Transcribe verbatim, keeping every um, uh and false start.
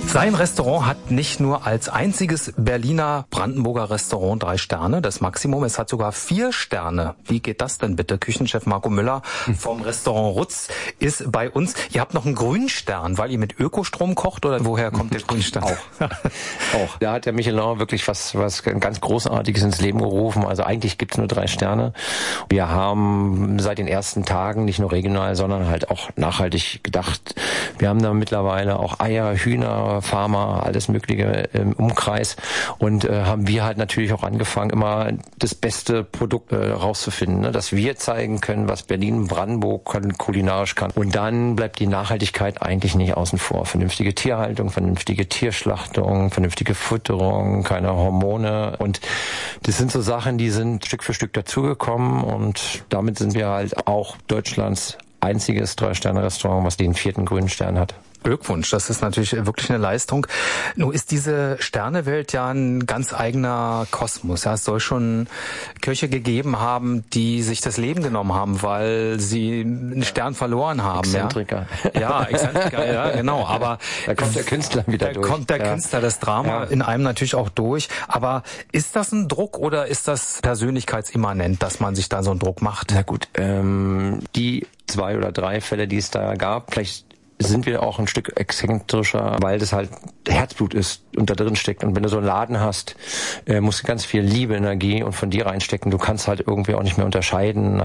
Sein Restaurant hat nicht nur als einziges Berliner Brandenburger Restaurant drei Sterne, das Maximum, es hat sogar vier Sterne. Wie geht das denn bitte? Küchenchef Marco Müller vom Restaurant Rutz ist bei uns. Ihr habt noch einen Grünstern, weil ihr mit Ökostrom kocht, oder woher kommt der Grünstern? Auch. Auch. Da hat der Michelin wirklich was, was ganz Großartiges ins Leben gerufen. Also eigentlich gibt's nur drei Sterne. Wir haben seit den ersten Tagen nicht nur regional, sondern halt auch nachhaltig gedacht. Wir haben da mittlerweile auch Eier, Hühner, Pharma, alles Mögliche im Umkreis und äh, haben wir halt natürlich auch angefangen, immer das beste Produkt äh, rauszufinden, ne? Dass wir zeigen können, was Berlin, Brandenburg kann, kulinarisch kann. Und dann bleibt die Nachhaltigkeit eigentlich nicht außen vor. Vernünftige Tierhaltung, vernünftige Tierschlachtung, vernünftige Futterung, keine Hormone, und das sind so Sachen, die sind Stück für Stück dazugekommen, und damit sind wir halt auch Deutschlands einziges Drei-Sterne-Restaurant, was den vierten grünen Stern hat. Glückwunsch, das ist natürlich wirklich eine Leistung. Nun ist diese Sternewelt ja ein ganz eigener Kosmos. Ja, es soll schon Köche gegeben haben, die sich das Leben genommen haben, weil sie einen Stern verloren haben. Exzentriker. Ja, ja, Exzentriker, ja, genau. Aber da kommt der Künstler wieder da durch. Da kommt der ja. Künstler, das Drama ja. in einem natürlich auch durch. Aber ist das ein Druck oder ist das persönlichkeitsimmanent, dass man sich da so einen Druck macht? Na gut, ähm, die zwei oder drei Fälle, die es da gab, vielleicht sind wir auch ein Stück exzentrischer, weil das halt Herzblut ist und da drin steckt. Und wenn du so einen Laden hast, äh, musst du ganz viel Liebe, Energie und von dir reinstecken. Du kannst halt irgendwie auch nicht mehr unterscheiden.